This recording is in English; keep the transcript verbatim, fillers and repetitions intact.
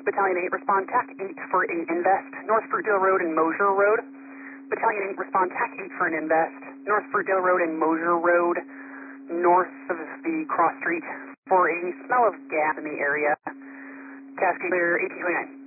Battalion eight, respond T A C eight for eight invest, North Fruitdale Road and Mosier Road. Battalion eight, respond T A C eight for an invest, North Fruitdale Road and Mosier Road, north of the cross street, for a smell of gas in the area. Cascade clear, eighteen twenty-nine.